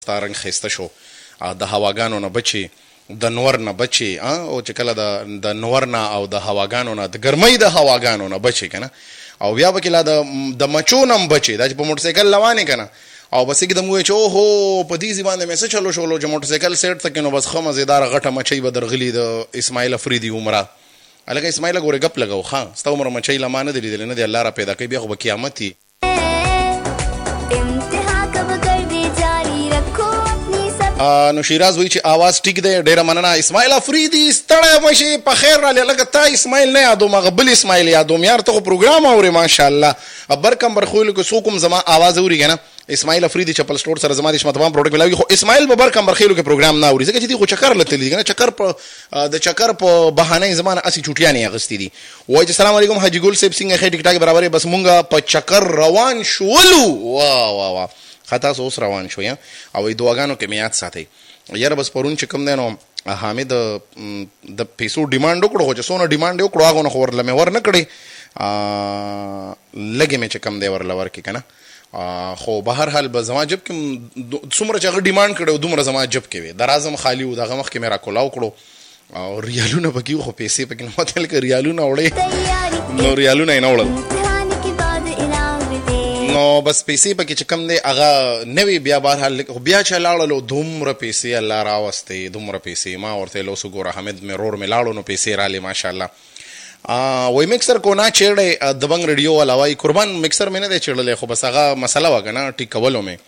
ستا رنګ ښایسته شو، د هواګانو نه بچې، د نور نه بچې، او چې کله د نور نه او د هواګانو نه، د ګرمۍ د هواګانو نه بچې که نه، او بیا پکې لا د مچو نه هم بچې، دا چې په موټرسایکل روانې که نه، او بس एकदम وایي چې اوهو په دې باندې مې څه چلو شولو چې موټرسایکل سیټ ته کې نو بس ښه مزېداره غټه مچۍ به درغلي د اسماعیل افریدي عمره. هلکه اسماعیله ګورې ګپ لګو ښه، ستا عمره مچۍ له ما نه دي لیدلې، نه دي الله را پیدا کوي، بیا خو به قیامت وي. نو شیراز وایي چې آواز ټیک دی، ډېره مننه اسماعیل افریدي، ستړی مشې په خیر رالې. لکه تا اسماعیل نه یادوم، هغه بل اسماعیل یادوم. یار ته خو پروګرام اورې ماشاءالله، برکم برخویلو کې څوک هم زما آواز اوري که نه، اسماعیل افریدي چپل سټور سره زما د شما تمام پروډکټ ملاوي، خو اسماعیل به برکم برخیلو کې پروګرام نه اوري، ځکه چې دي خو چکر له تللي دي که نه، د چکر په بهانه زما نه اسې چوټیانې اخېستې دي. وایي چې سلام علیکم حاجي ګل صاحب، څنګه ښې ټیک ټاک برابر، بس مونږ په چکر روان شولو. واه واه واه، ښه تاسو اوس روان شوئ او دعاګانو کې مې یاد ساتئ. یاره بس پرون چې کوم دی نو حامد د پیسو ډیمانډ وکړو، خو چې څونه ډیمانډ یې وکړو هغه نو خو ورله مې ور نه کړې، لږې مې چې کم دی ورله ورکړي که نه، خو به هر حال به زما جب کې څومره چې هغه ډیمانډ کړی و دومره زما جب کې وې، درازم خالي و، د هغه مخکې مې راکولاو کړو، او ریالونه پکې وو، خو پیسې پکې نه وتل، که ریالونه وړې نو ریالونه یې نه وړل، نو بس پیسې پکې چې کم دی هغه نه وي. بیا بهرحال بیا چې لاړلو دومره پیسې الله راوستې، دومره پیسې ما ورته ویل اوس وګوره حمید مې رور مې لاړو نو پیسې رالې ماشاءالله. وایي مکسر کو نه چیړی د بنګ ریډیو والا وایي قربان مکسر مې نه دی چیړلی، خو بس هغه مسله وه که نه ټیک کولو مې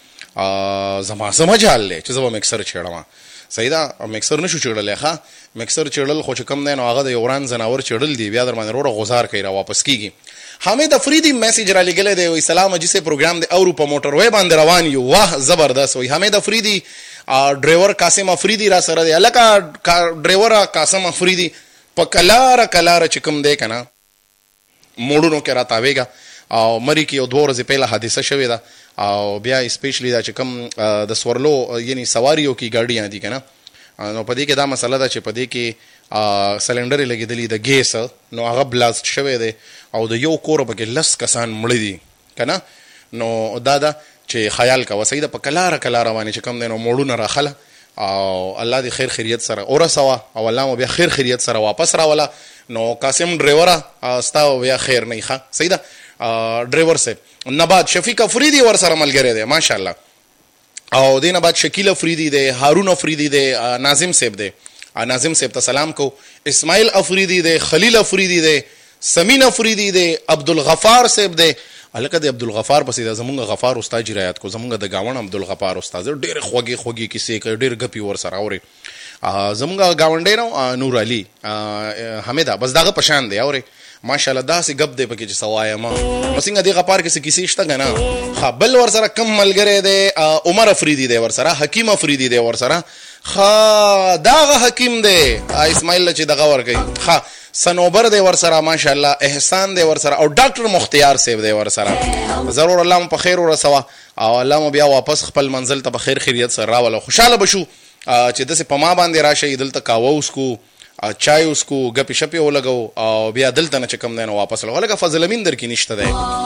زما جال دی چې زه به مکسر چیړم. صحیح ده، مکسر نه شو چیړلی، ښه مکسر چیړل خو چې کم دی نو هغه د یو وران ځناور چیړل دي، بیا در باندې روره غزار کوي را واپس کېږي. حامد افریدي میسیج را لګلی دی، وایي سلام اجي سے پروګرام دی اورو په موټروی باندې روان یو، واه زبردست. وایي حامد افریدي ډرایور قاسم افریدي را سره دی، هلکه ډرایور قاسم افریدي په کلاره کلاره چې کوم دی که نه موډونو کې را تاویږه، او مري کې یو 2 ورځې پهله حادثه شوې ده، او بیا سپیشلی دا چې کوم د سورلو یعنی سواریو کې ګاډیان دي که نه، نو په دې کې دا مسله ده چې په دې کې سلنډر یې لګېدلي د ګیس، نو هغه بلاست شوی دی او د یو کور پکې 10 کسان مړه دي که نه، نو دا ده چې خیال کوه. صحیح ده، په کلاره کلاره باندې چې کوم دی نو موړونه راخله، او الله دې خیر خیریت سره ورسوه، او الله مو بیا خیر خیریت سره واپس راوله. نو قاسم ډرایوره ستا بیا خیر نه ښه. صحیح ده، ډرایور صاحب نه بعد شفیق افریدي ور سره ملګری دی ماشاءالله، او دې نه بعد شکیل افریدي دی، هارون افریدي دی، ناظم صاحب دی، ناظم صاحب ته سلام کو، اسماعیل افریدي دی، خلیل افریدي دی، سمین افریدي دی، عبدالغفار صاحب دی. هلکه د عبدالغفار پسې دا زمونږ غفار استاد جرایت کو، زمونږ د ګاونډ عبدالغفار استاد ډېرې خوږې خوږې کیسې کوي، ډېر ګپي ور سره اورې. زمونږ ګاونډی نو نور علي حمیده، بس دغه په شان دی اورې ماشاءالله، داسې ګپ دی پکې چې څه وایم. نو څنګه دې غفار کې څه کیسې شته که نه. ښه بل ور سره کم ملګری دی، عمر افریدي دی ور سره، حکیم افریدي دی ور سره، ښه دغه حکیم دی اسماعیل چې دغه ورکوي، ښه سنوبر دی ور سره ماشاءالله، احسان دی ور سره، او ډاکټر مختیار صاحب دی ور سره. ضرور الله مو په خیر ورسوه، او الله مو بیا واپس خپل منزل ته په خیر خیریت سره راوله. خوشحاله به شو چې داسې په ما باندې راشئ، دلته کاوه وسکو، چای وسکو، ګپې شپې ولګو، او بیا دلته نه چې کوم دی نو واپس لغو. لکه فضل امین در کې نشته دی.